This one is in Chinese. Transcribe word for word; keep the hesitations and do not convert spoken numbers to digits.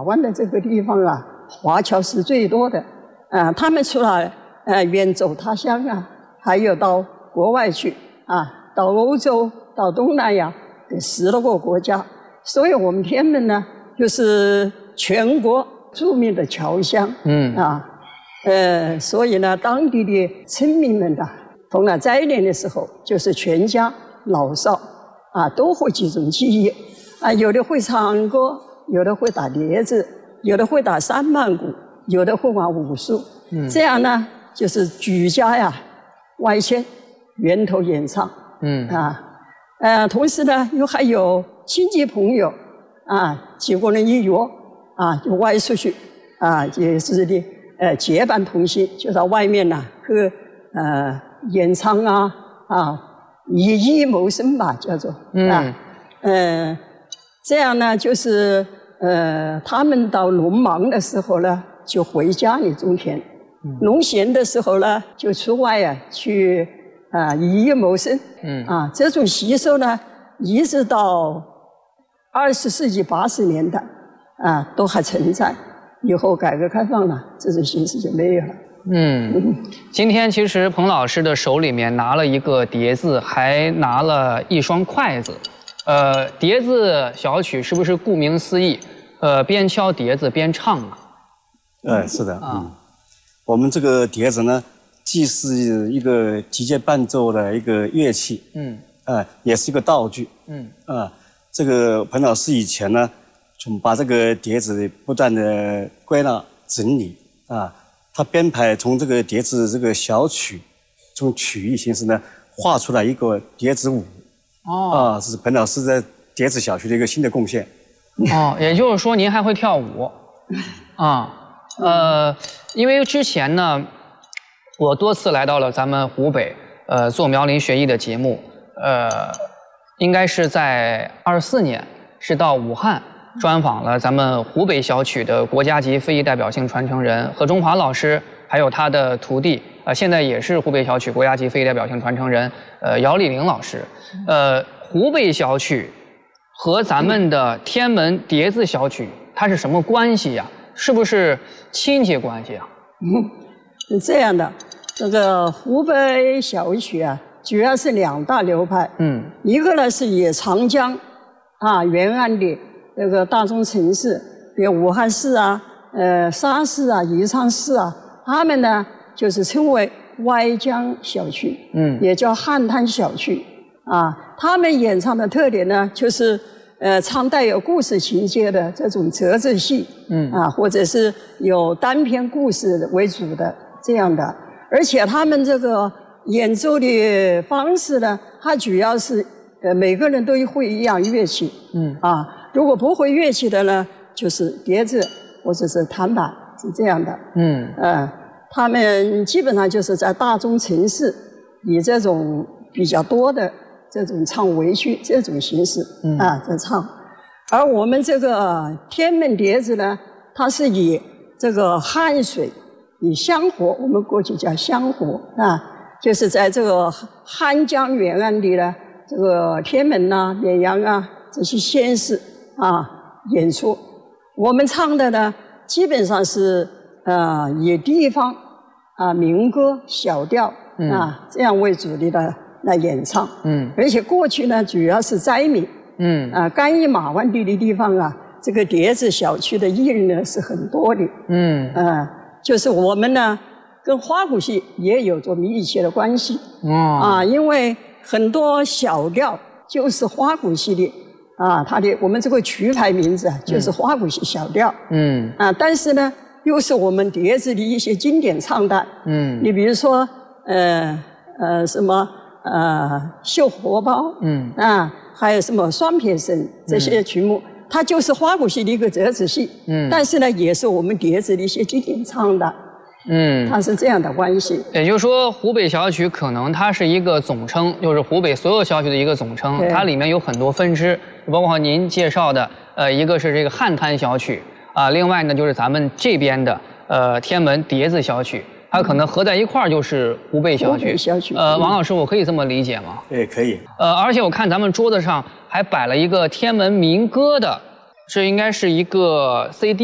湾的这个地方啊，华侨是最多的。啊，他们除了呃远走他乡啊，还有到国外去啊，到欧洲、到东南亚的十多个国家。所以我们天门呢，就是全国著名的侨乡。嗯啊，呃，所以呢，当地的村民们的逢了斋年的时候，就是全家老少啊都会集中起义啊，有的会唱歌，有的会打碟子，有的会打三曼鼓，有的会玩武术。嗯，这样呢，就是举家呀外迁，源头演唱。嗯啊，呃，同时呢，又还有亲戚朋友啊，几个人一约啊，就外出去啊，也是的，呃，结伴同行，就到外面呢，去呃演唱啊啊，以艺谋生吧，叫做嗯啊，呃，这样呢，就是呃，他们到农忙的时候呢，就回家里种田；嗯、农闲的时候呢，就出外啊去啊以艺谋生。嗯啊，这种习俗呢，一直到二十世纪八十年代啊，都还存在。以后改革开放了，这种形式就没有了。 嗯，今天其实彭老师的手里面拿了一个碟子，还拿了一双筷子。呃，碟子小曲是不是顾名思义，呃，边敲碟子边唱啊？ 哎，是的啊、嗯。我们这个碟子呢，既是一个击节伴奏的一个乐器，嗯，啊、呃，也是一个道具，嗯，啊、呃，这个彭老师以前呢，从把这个碟子不断的归纳整理啊。他编排从这个碟子这个小曲，从曲艺形式呢画出来一个碟子舞，哦，啊，这是彭老师在碟子小曲的一个新的贡献。 哦，也就是说您还会跳舞，啊，呃，因为之前呢，我多次来到了咱们湖北，呃，做苗林学艺的节目，呃，应该是在二四年是到武汉。专访了咱们湖北小曲的国家级非遗代表性传承人何中华老师，还有他的徒弟，呃，现在也是湖北小曲国家级非遗代表性传承人，呃，姚丽玲老师。呃，湖北小曲和咱们的天门碟子小曲，它是什么关系呀？是不是亲戚关系啊？ 嗯，是这样的，这个湖北小曲啊，主要是两大流派。嗯，一个呢是以长江啊沿岸的。这个大中城市，比如武汉市啊、呃沙市啊、宜昌市啊，他们呢就是称为歪江小曲，嗯，也叫汉滩小曲啊。他们演唱的特点呢，就是呃唱带有故事情节的这种折子戏，嗯啊，或者是有单篇故事为主的这样的。而且他们这个演奏的方式呢，它主要是呃每个人都会一样乐器，嗯啊。如果不会乐器的呢，就是碟子或者是弹板，是这样的。嗯，呃，他们基本上就是在大中城市以这种比较多的这种唱围曲这种形式、嗯、啊在唱，而我们这个天门碟子呢，它是以这个汉水，以香河，我们过去叫香河啊，就是在这个汉江沿岸的呢，这个天门呐、啊、沔阳啊这些县市。啊，演出，我们唱的呢，基本上是呃以地方啊民歌、小调、嗯、啊这样为主力的来演唱。嗯，而且过去呢，主要是灾民。嗯，啊，甘邑马湾地的地方啊，这个碟子小曲的艺人呢是很多的。嗯，啊，就是我们呢跟花鼓戏也有着密切的关系。哦，啊，因为很多小调就是花鼓戏的。啊，它的我们这个曲牌名字啊，就是花鼓戏小调。嗯。啊，但是呢，又是我们碟子的一些经典唱段。嗯。你比如说，呃呃，什么呃，绣荷包。嗯。啊，还有什么双撇声这些曲目，嗯、它就是花鼓戏的一个折子戏。嗯。但是呢，也是我们碟子的一些经典唱段。嗯。它是这样的关系。 也就是说，湖北小曲可能它是一个总称，就是湖北所有小曲的一个总称，它里面有很多分支。包括您介绍的，呃，一个是这个汉滩小曲啊，另外呢就是咱们这边的呃天门碟子小曲，它可能合在一块儿就是湖北小曲。 湖北小曲。 呃，王老师，我可以这么理解吗？ 对，可以。 呃，而且我看咱们桌子上还摆了一个天门民歌的，这应该是一个 C D。